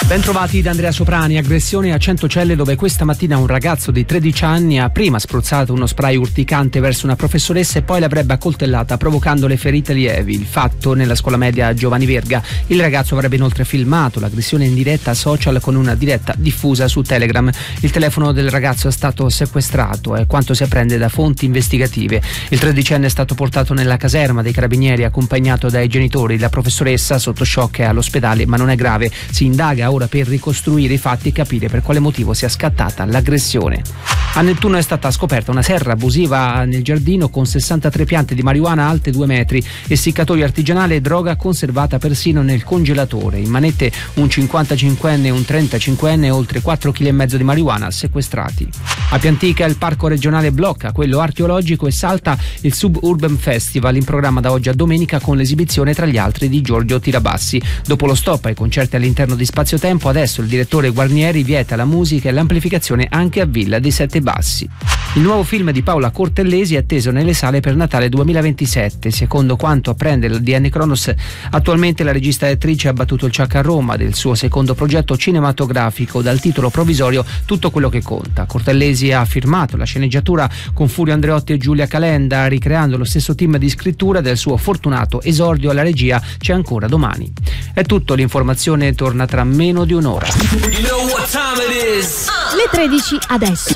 Bentrovati da Andrea Soprani. Aggressione a Centocelle, dove questa mattina un ragazzo di 13 anni ha prima spruzzato uno spray urticante verso una professoressa e poi l'avrebbe accoltellata provocandole ferite lievi. Il fatto nella scuola media Giovanni Verga. Il ragazzo avrebbe inoltre filmato l'aggressione in diretta social con una diretta diffusa su Telegram. Il telefono del ragazzo è stato sequestrato, è quanto si apprende da fonti investigative. Il 13enne è stato portato nella caserma dei carabinieri accompagnato dai genitori. La professoressa sotto shock è all'ospedale, ma non è grave. Si indaga ora per ricostruire i fatti e capire per quale motivo sia scattata l'aggressione. A Nettuno è stata scoperta una serra abusiva nel giardino con 63 piante di marijuana alte 2 metri, essiccatoio artigianale e droga conservata persino nel congelatore. In manette un 55enne e un 35enne e oltre 4,5 kg di marijuana sequestrati. A Piantica il parco regionale blocca quello archeologico e salta il Suburban Festival, in programma da oggi a domenica con l'esibizione tra gli altri di Giorgio Tirabassi. Dopo lo stop ai concerti all'interno di Spazio Tempo, adesso il direttore Guarnieri vieta la musica e l'amplificazione anche a Villa dei Sette Bassi. Il nuovo film di Paola Cortellesi è atteso nelle sale per Natale 2027. Secondo quanto apprende il DN Cronos, attualmente la regista e attrice ha battuto il ciak a Roma del suo secondo progetto cinematografico dal titolo provvisorio Tutto quello che conta. Cortellesi ha firmato la sceneggiatura con Furio Andreotti e Giulia Calenda, ricreando lo stesso team di scrittura del suo fortunato esordio alla regia C'è ancora domani. È tutto, l'informazione torna tra meno di un'ora. Le 13 adesso.